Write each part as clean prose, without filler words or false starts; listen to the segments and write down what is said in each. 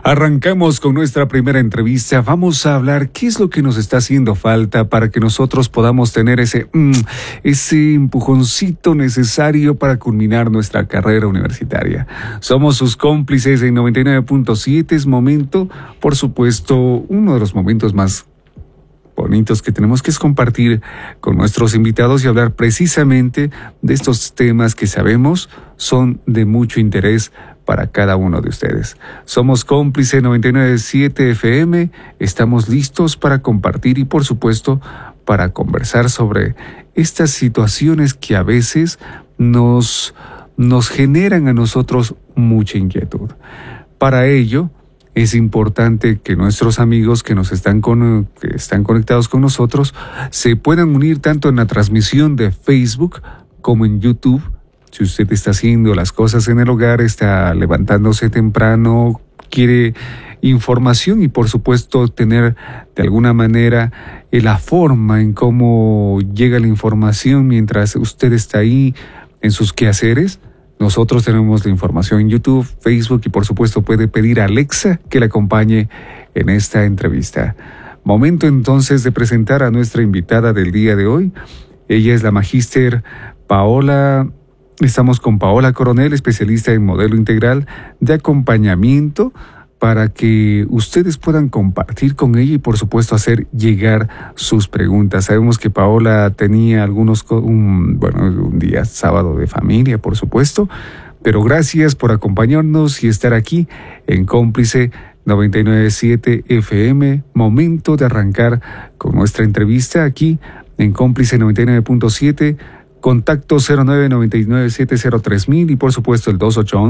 Arrancamos con nuestra primera entrevista. Vamos a hablar qué es lo que nos está haciendo falta para que nosotros podamos tener ese empujoncito necesario para culminar nuestra carrera universitaria. Somos sus cómplices en 99.7. Es momento, por supuesto, uno de los momentos más bonitos que tenemos, que es compartir con nuestros invitados y hablar precisamente de estos temas que sabemos son de mucho interés para cada uno de ustedes. Somos Cómplice 99.7 FM, estamos listos para compartir y por supuesto para conversar sobre estas situaciones que a veces nos generan a nosotros mucha inquietud. Para ello, es importante que nuestros amigos que están conectados con nosotros se puedan unir tanto en la transmisión de Facebook como en YouTube. Si usted está haciendo las cosas en el hogar, está levantándose temprano, quiere información y por supuesto tener de alguna manera la forma en cómo llega la información mientras usted está ahí en sus quehaceres. Nosotros tenemos la información en YouTube, Facebook y por supuesto puede pedir a Alexa que le acompañe en esta entrevista. Momento entonces de presentar a nuestra invitada del día de hoy. Ella es la magíster Paola. Estamos con Paola Coronel, especialista en modelo integral de acompañamiento, para que ustedes puedan compartir con ella y por supuesto hacer llegar sus preguntas. Sabemos que Paola tenía un día sábado de familia, por supuesto, pero gracias por acompañarnos y estar aquí en Cómplice 99.7 FM. Momento de arrancar con nuestra entrevista aquí en Cómplice 99.7. Contacto 0999-703,000 y por supuesto el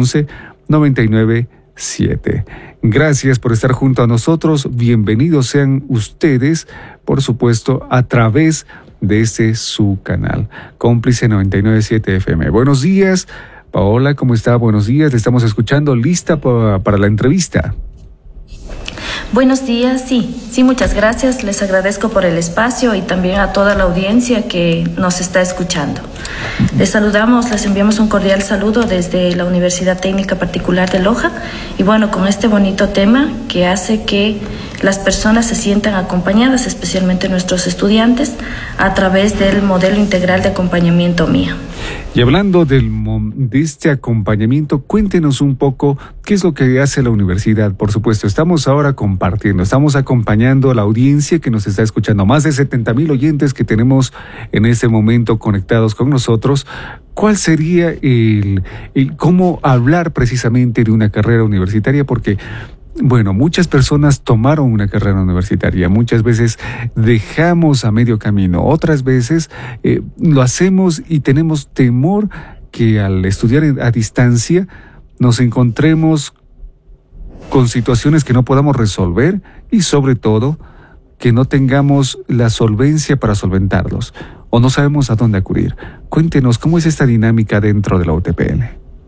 2811-99 7. Gracias por estar junto a nosotros. Bienvenidos sean ustedes, por supuesto, a través de su canal, Cómplice 99.7 FM. Buenos días, Paola, ¿cómo está? Buenos días, le estamos escuchando, lista para la entrevista. Buenos días, sí, muchas gracias. Les agradezco por el espacio y también a toda la audiencia que nos está escuchando. Les enviamos un cordial saludo desde la Universidad Técnica Particular de Loja y con este bonito tema que hace que las personas se sientan acompañadas, especialmente nuestros estudiantes, a través del modelo integral de acompañamiento MIA. Y hablando de este acompañamiento, cuéntenos un poco qué es lo que hace la universidad. Por supuesto, estamos ahora compartiendo, estamos acompañando a la audiencia que nos está escuchando, más de 70,000 oyentes que tenemos en este momento conectados con nosotros. ¿Cuál sería el cómo hablar precisamente de una carrera universitaria? Porque muchas personas tomaron una carrera universitaria, muchas veces dejamos a medio camino, otras veces lo hacemos y tenemos temor que al estudiar a distancia nos encontremos con situaciones que no podamos resolver y sobre todo que no tengamos la solvencia para solventarlos o no sabemos a dónde acudir. Cuéntenos, ¿cómo es esta dinámica dentro de la UTPL?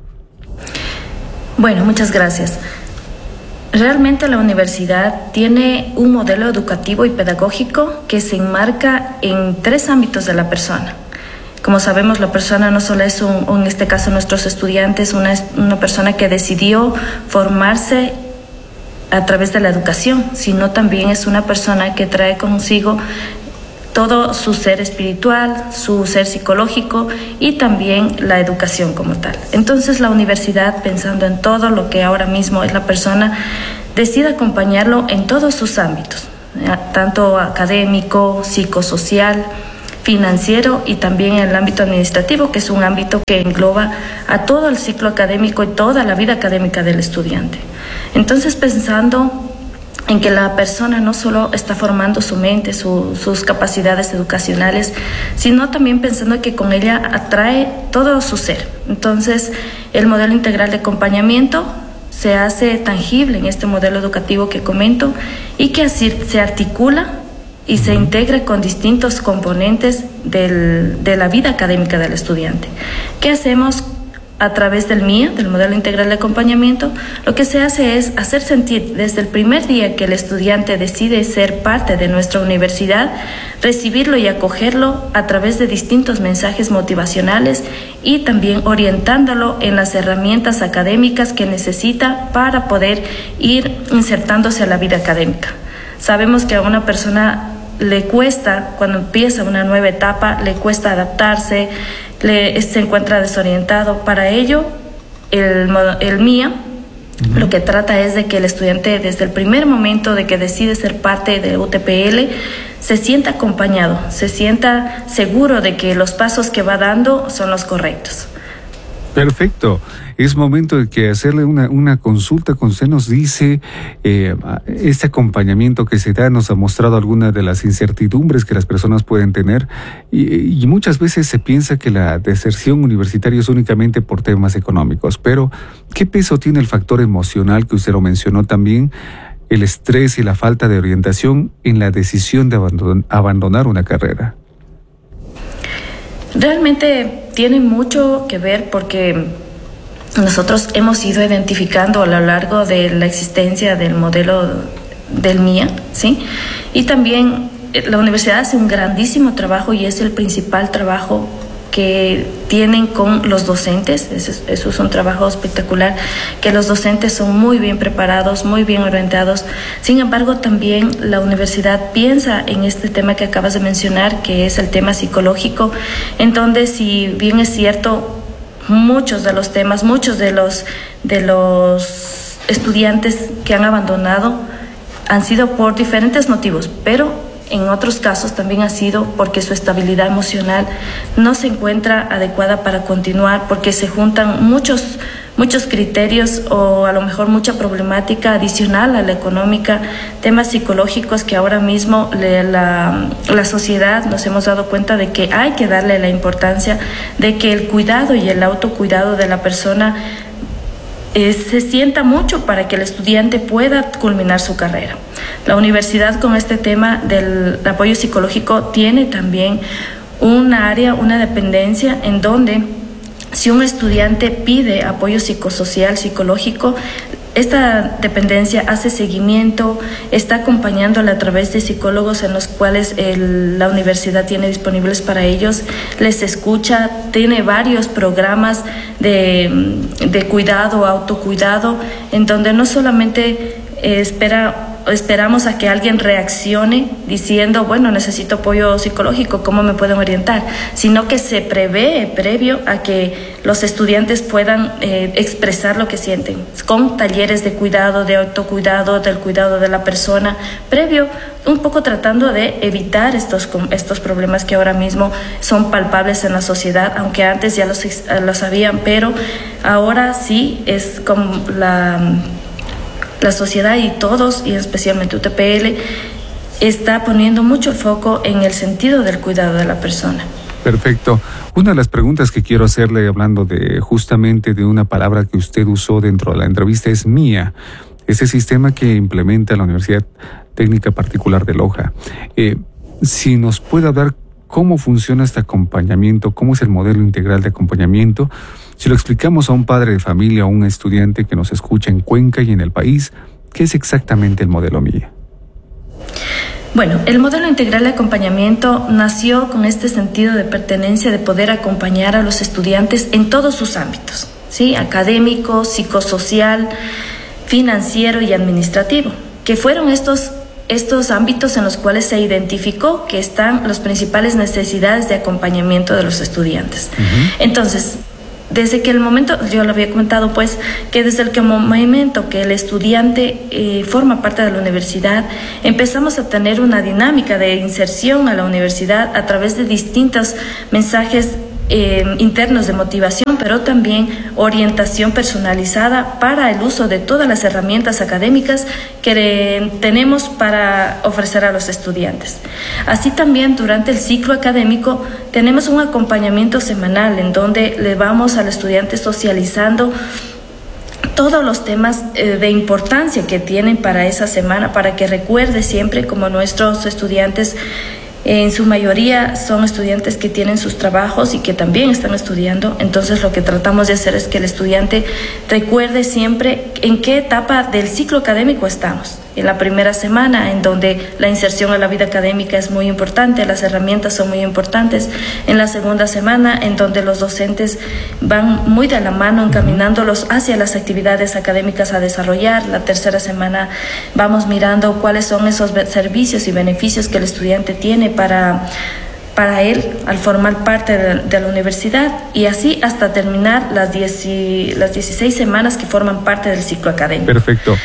Muchas gracias. Realmente la universidad tiene un modelo educativo y pedagógico que se enmarca en 3 ámbitos de la persona. Como sabemos, la persona no solo es, en este caso nuestros estudiantes, una persona que decidió formarse a través de la educación, sino también es una persona que trae consigo todo su ser espiritual, su ser psicológico y también la educación como tal. Entonces la universidad, pensando en todo lo que ahora mismo es la persona, decide acompañarlo en todos sus ámbitos, tanto académico, psicosocial, financiero y también en el ámbito administrativo, que es un ámbito que engloba a todo el ciclo académico y toda la vida académica del estudiante. Entonces, pensando en que la persona no solo está formando su mente, sus capacidades educacionales, sino también pensando que con ella atrae todo su ser. Entonces, el modelo integral de acompañamiento se hace tangible en este modelo educativo que comento y que así se articula y se integra con distintos componentes de la vida académica del estudiante. ¿Qué hacemos a través del MIA, del modelo integral de acompañamiento, lo que se hace es hacer sentir desde el primer día que el estudiante decide ser parte de nuestra universidad, recibirlo y acogerlo a través de distintos mensajes motivacionales y también orientándolo en las herramientas académicas que necesita para poder ir insertándose a la vida académica. Sabemos que a una persona le cuesta, cuando empieza una nueva etapa, le cuesta adaptarse, se encuentra desorientado. Para ello, el MIA lo que trata es de que el estudiante, desde el primer momento de que decide ser parte de UTPL, se sienta acompañado, se sienta seguro de que los pasos que va dando son los correctos. Perfecto. Es momento de que hacerle una consulta. Con usted nos dice, este acompañamiento que se da nos ha mostrado algunas de las incertidumbres que las personas pueden tener y muchas veces se piensa que la deserción universitaria es únicamente por temas económicos, pero ¿qué peso tiene el factor emocional que usted lo mencionó también, el estrés y la falta de orientación en la decisión de abandonar una carrera? Realmente tiene mucho que ver porque nosotros hemos ido identificando a lo largo de la existencia del modelo del MIA, ¿sí? Y también la universidad hace un grandísimo trabajo y es el principal trabajo que tienen con los docentes. Eso es un trabajo espectacular, que los docentes son muy bien preparados, muy bien orientados. Sin embargo, también la universidad piensa en este tema que acabas de mencionar, que es el tema psicológico, en donde, si bien es cierto, muchos de los temas, muchos de los estudiantes que han abandonado han sido por diferentes motivos, pero en otros casos también ha sido porque su estabilidad emocional no se encuentra adecuada para continuar, porque se juntan muchos criterios o a lo mejor mucha problemática adicional a la económica, temas psicológicos que ahora mismo la sociedad nos hemos dado cuenta de que hay que darle la importancia de que el cuidado y el autocuidado de la persona se sienta mucho para que el estudiante pueda culminar su carrera. La universidad, con este tema del apoyo psicológico, tiene también una área, una dependencia en donde, si un estudiante pide apoyo psicosocial, psicológico, esta dependencia hace seguimiento, está acompañándole a través de psicólogos en los cuales la universidad tiene disponibles para ellos, les escucha, tiene varios programas de cuidado, autocuidado, en donde no solamente esperamos a que alguien reaccione diciendo, bueno, necesito apoyo psicológico, ¿cómo me pueden orientar? Sino que se prevé previo a que los estudiantes puedan expresar lo que sienten, con talleres de cuidado, de autocuidado, del cuidado de la persona, previo, un poco tratando de evitar estos problemas que ahora mismo son palpables en la sociedad, aunque antes ya lo sabían, pero ahora sí es como la sociedad y todos, y especialmente UTPL, está poniendo mucho foco en el sentido del cuidado de la persona. Perfecto. Una de las preguntas que quiero hacerle, hablando justamente de una palabra que usted usó dentro de la entrevista, es MIA, ese sistema que implementa la Universidad Técnica Particular de Loja. Si nos puede hablar cómo funciona este acompañamiento, cómo es el modelo integral de acompañamiento. Si lo explicamos a un padre de familia o un estudiante que nos escucha en Cuenca y en el país, ¿qué es exactamente el modelo MIA? Bueno, el modelo integral de acompañamiento nació con este sentido de pertenencia, de poder acompañar a los estudiantes en todos sus ámbitos, ¿sí? Académico, psicosocial, financiero y administrativo, que fueron estos ámbitos en los cuales se identificó que están las principales necesidades de acompañamiento de los estudiantes. Entonces, desde que el momento, yo lo había comentado, pues, que desde el momento que el estudiante forma parte de la universidad, empezamos a tener una dinámica de inserción a la universidad a través de distintos mensajes internos de motivación, pero también orientación personalizada para el uso de todas las herramientas académicas que tenemos para ofrecer a los estudiantes. Así también, durante el ciclo académico tenemos un acompañamiento semanal en donde le vamos al estudiante socializando todos los temas de importancia que tienen para esa semana, para que recuerde siempre, como nuestros estudiantes En su mayoría son estudiantes que tienen sus trabajos y que también están estudiando. Entonces lo que tratamos de hacer es que el estudiante recuerde siempre en qué etapa del ciclo académico estamos. En la primera semana, en donde la inserción a la vida académica es muy importante, las herramientas son muy importantes. En la segunda semana, en donde los docentes van muy de la mano encaminándolos hacia las actividades académicas a desarrollar. La tercera semana vamos mirando cuáles son esos servicios y beneficios que el estudiante tiene para él al formar parte de la universidad, y así hasta terminar las 16 semanas que forman parte del ciclo académico. Perfecto.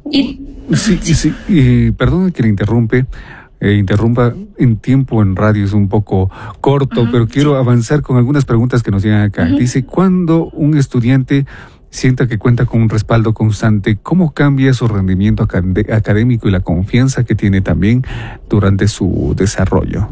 Sí, perdón que le interrumpa en tiempo en radio, es un poco corto, pero quiero avanzar con algunas preguntas que nos llegan acá. Dice, ¿cuándo un estudiante sienta que cuenta con un respaldo constante, cómo cambia su rendimiento académico y la confianza que tiene también durante su desarrollo?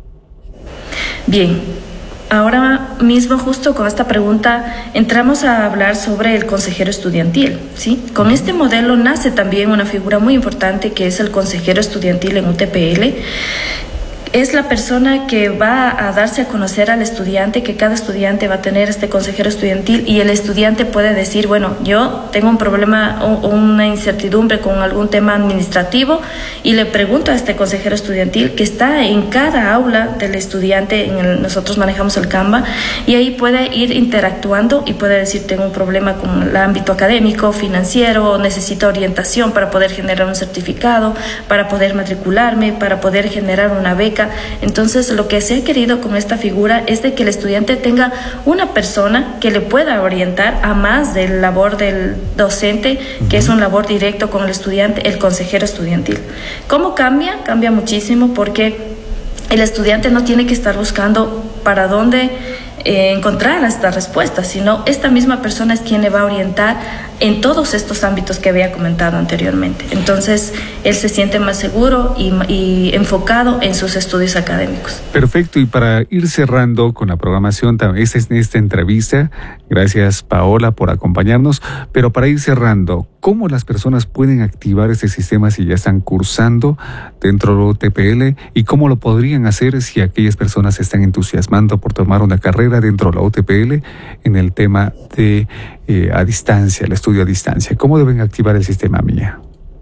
Bien, ahora mismo justo con esta pregunta entramos a hablar sobre el consejero estudiantil, ¿sí? Con este modelo nace también una figura muy importante que es el consejero estudiantil en UTPL. Es la persona que va a darse a conocer al estudiante, que cada estudiante va a tener este consejero estudiantil, y el estudiante puede decir, bueno, yo tengo un problema o una incertidumbre con algún tema administrativo, y le pregunto a este consejero estudiantil que está en cada aula del estudiante. Nosotros manejamos el Canva, y ahí puede ir interactuando y puede decir, tengo un problema con el ámbito académico, financiero, necesito orientación para poder generar un certificado, para poder matricularme, para poder generar una beca. Entonces, lo que se ha querido con esta figura es de que el estudiante tenga una persona que le pueda orientar, a más de la labor del docente, que es un labor directo con el estudiante, el consejero estudiantil. ¿Cómo cambia? Cambia muchísimo, porque el estudiante no tiene que estar buscando para dónde encontrar esta respuesta, sino esta misma persona es quien le va a orientar en todos estos ámbitos que había comentado anteriormente. Entonces, él se siente más seguro y enfocado en sus estudios académicos. Perfecto, y para ir cerrando con la programación, esta entrevista, gracias Paola por acompañarnos, pero para ir cerrando, ¿cómo las personas pueden activar este sistema si ya están cursando dentro de UTPL, y cómo lo podrían hacer si aquellas personas se están entusiasmando por tomar una carrera dentro de la UTPL en el tema de a distancia, el estudio a distancia? ¿Cómo deben activar el sistema MIA?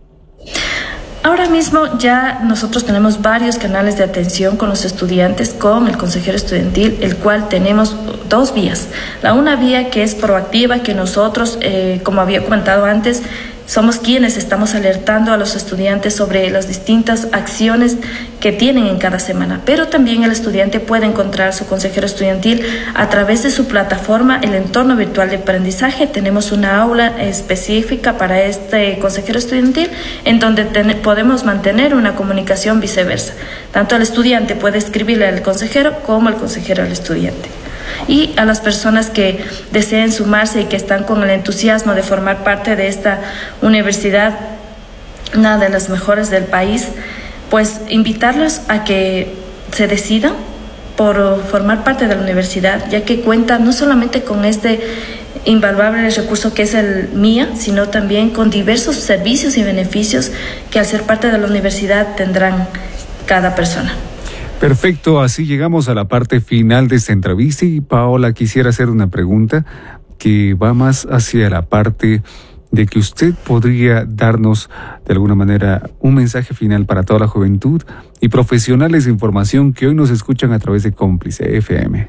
Ahora mismo ya nosotros tenemos varios canales de atención con los estudiantes, con el consejero estudiantil, el cual tenemos dos vías. Una vía que es proactiva, que nosotros, como había comentado antes, somos quienes estamos alertando a los estudiantes sobre las distintas acciones que tienen en cada semana, pero también el estudiante puede encontrar su consejero estudiantil a través de su plataforma, el entorno virtual de aprendizaje. Tenemos una aula específica para este consejero estudiantil, en donde podemos mantener una comunicación viceversa. Tanto el estudiante puede escribirle al consejero como el consejero al estudiante. Y a las personas que deseen sumarse y que están con el entusiasmo de formar parte de esta universidad, una de las mejores del país, pues invitarlos a que se decidan por formar parte de la universidad, ya que cuenta no solamente con este invaluable recurso que es el MIA, sino también con diversos servicios y beneficios que al ser parte de la universidad tendrán cada persona. Perfecto, así llegamos a la parte final de esta entrevista, y Paola, quisiera hacer una pregunta que va más hacia la parte de que usted podría darnos de alguna manera un mensaje final para toda la juventud y profesionales de información que hoy nos escuchan a través de Cómplice FM.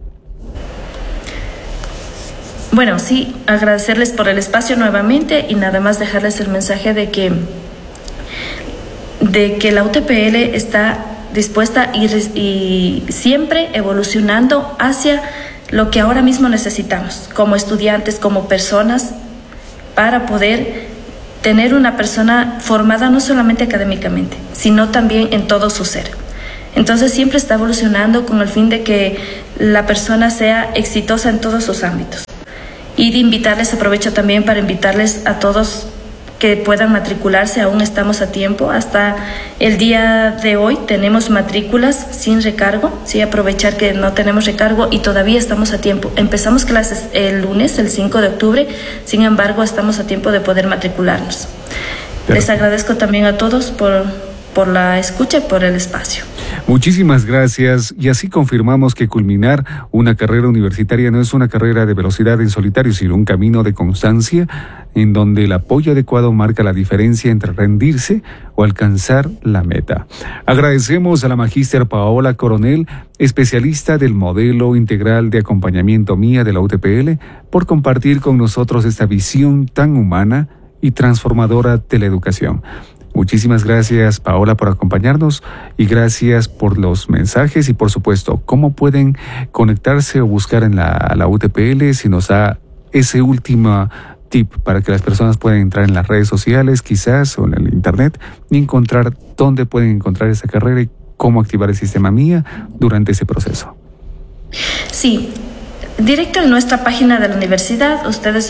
Bueno, sí, agradecerles por el espacio nuevamente, y nada más dejarles el mensaje de que la UTPL está dispuesta y siempre evolucionando hacia lo que ahora mismo necesitamos como estudiantes, como personas, para poder tener una persona formada no solamente académicamente, sino también en todo su ser. Entonces siempre está evolucionando con el fin de que la persona sea exitosa en todos sus ámbitos. Y de invitarles, aprovecho también para invitarles a todos que puedan matricularse. Aún estamos a tiempo. Hasta el día de hoy tenemos matrículas sin recargo. Sí, aprovechar que no tenemos recargo y todavía estamos a tiempo. Empezamos clases el lunes, el 5 de octubre. Sin embargo, estamos a tiempo de poder matricularnos. Les agradezco también a todos por por la escucha y por el espacio. Muchísimas gracias. Y así confirmamos que culminar una carrera universitaria no es una carrera de velocidad en solitario, sino un camino de constancia en donde el apoyo adecuado marca la diferencia entre rendirse o alcanzar la meta. Agradecemos a la magíster Paola Coronel, especialista del modelo integral de acompañamiento MIA de la UTPL, por compartir con nosotros esta visión tan humana y transformadora de la educación. Muchísimas gracias, Paola, por acompañarnos y gracias por los mensajes y, por supuesto, cómo pueden conectarse o buscar en la UTPL, si nos da ese último tip para que las personas puedan entrar en las redes sociales, quizás, o en el internet, y encontrar dónde pueden encontrar esa carrera y cómo activar el sistema MIA durante ese proceso. Sí. Directo en nuestra página de la universidad, ustedes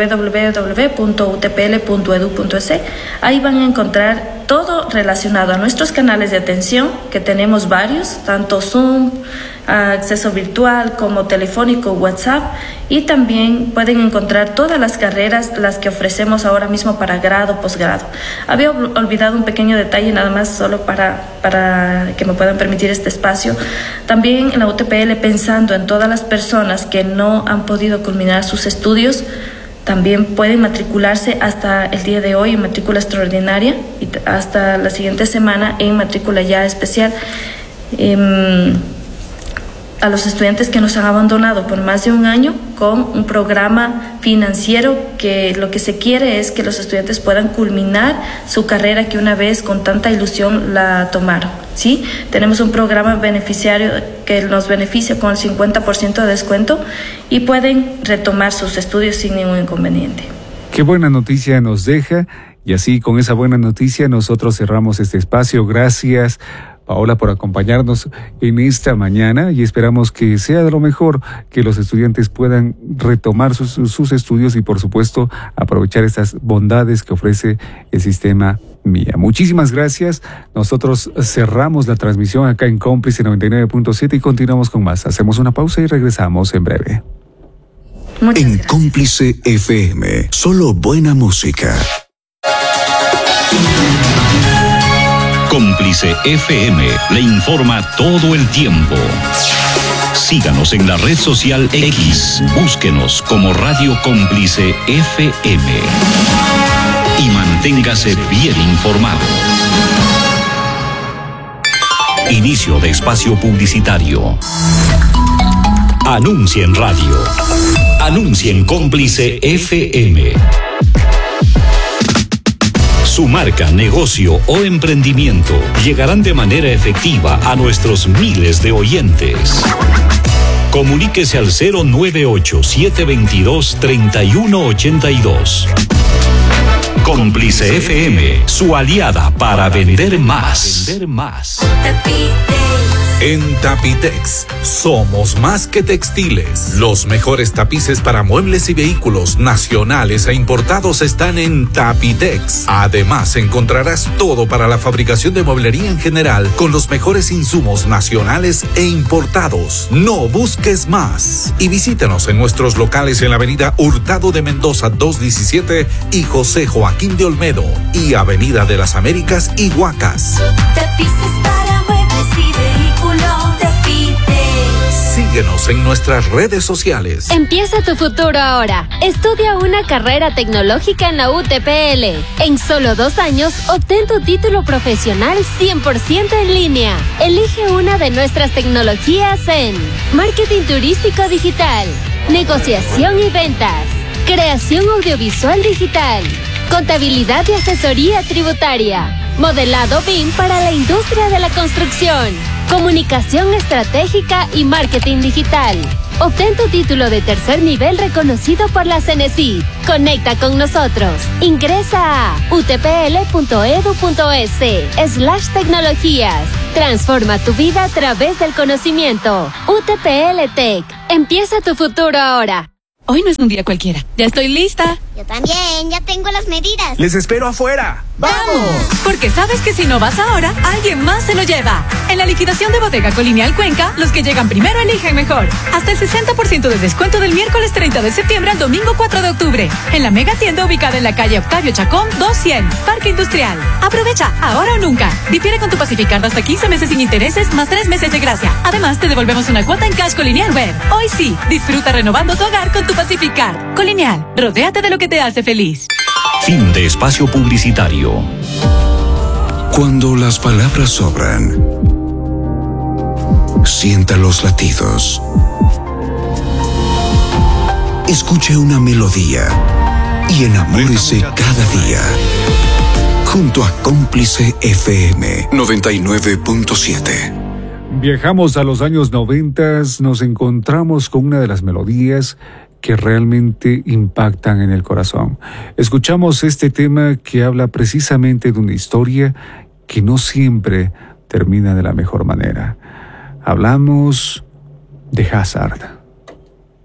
www.utpl.edu.es, ahí van a encontrar todo relacionado a nuestros canales de atención, que tenemos varios, tanto Zoom, acceso virtual como telefónico, WhatsApp, y también pueden encontrar todas las carreras, las que ofrecemos ahora mismo para grado, posgrado. Había olvidado un pequeño detalle nada más, solo para que me puedan permitir este espacio. También en la UTPL, pensando en todas las personas que no han podido culminar sus estudios, también pueden matricularse hasta el día de hoy en matrícula extraordinaria y hasta la siguiente semana en matrícula ya especial. A los estudiantes que nos han abandonado por más de un año, con un programa financiero que lo que se quiere es que los estudiantes puedan culminar su carrera que una vez con tanta ilusión la tomaron, ¿sí? Tenemos un programa beneficiario que nos beneficia con el 50% de descuento y pueden retomar sus estudios sin ningún inconveniente. Qué buena noticia nos deja, y así con esa buena noticia nosotros cerramos este espacio. Gracias, Paola, por acompañarnos en esta mañana, y esperamos que sea de lo mejor, que los estudiantes puedan retomar sus estudios y, por supuesto, aprovechar estas bondades que ofrece el sistema MIA. Muchísimas gracias. Nosotros cerramos la transmisión acá en Cómplice 99.7 y continuamos con más. Hacemos una pausa y regresamos en breve. Muchas en gracias. Cómplice FM, solo buena música. Cómplice FM le informa todo el tiempo. Síganos en la red social X. Búsquenos como Radio Cómplice FM. Y manténgase bien informado. Inicio de espacio publicitario. Anuncia en radio. Anuncia en Cómplice FM. Su marca, negocio o emprendimiento llegarán de manera efectiva a nuestros miles de oyentes. Comuníquese al 098-722-3182. Cómplice FM, su aliada para vender más. En Tapitex, somos más que textiles. Los mejores tapices para muebles y vehículos nacionales e importados están en Tapitex. Además, encontrarás todo para la fabricación de mueblería en general, con los mejores insumos nacionales e importados. No busques más. Y visítanos en nuestros locales en la avenida Hurtado de Mendoza 217 y José Joaquín de Olmedo, y avenida de las Américas y Huacas. Tapices para muebles y vehículos. Síguenos en nuestras redes sociales. Empieza tu futuro ahora. Estudia una carrera tecnológica en la UTPL. En solo 2 años, obtén tu título profesional 100% en línea. Elige una de nuestras tecnologías en marketing turístico digital, negociación y ventas, creación audiovisual digital, contabilidad y asesoría tributaria, modelado BIM para la industria de la construcción, comunicación estratégica y marketing digital. Obtén tu título de tercer nivel reconocido por la CENESID. Conecta con nosotros. Ingresa a utpl.edu.es/tecnologías. Transforma tu vida a través del conocimiento. UTPL Tech. Empieza tu futuro ahora. Hoy no es un día cualquiera. Ya estoy lista. Yo también, ya tengo las medidas. ¡Les espero afuera! ¡Vamos! Porque sabes que si no vas ahora, alguien más se lo lleva. En la liquidación de Bodega Colonial Cuenca, los que llegan primero eligen mejor. Hasta el 60% de descuento del miércoles 30 de septiembre al domingo 4 de octubre. En la mega tienda ubicada en la calle Octavio Chacón, 200, Parque Industrial. Aprovecha, ahora o nunca. Difiere con tu Pacificard hasta 15 meses sin intereses, más 3 meses de gracia. Además, te devolvemos una cuota en Cash Colonial Web. Hoy sí, disfruta renovando tu hogar con tu Pacificard. Colonial, rodéate de lo que te hace feliz. Fin de espacio publicitario. Cuando las palabras sobran, sienta los latidos. Escuche una melodía y enamórese cada día. Junto a Cómplice FM 99.7. Viajamos a los años 90, nos encontramos con una de las melodías que realmente impactan en el corazón. Escuchamos este tema que habla precisamente de una historia que no siempre termina de la mejor manera. Hablamos de Hazard.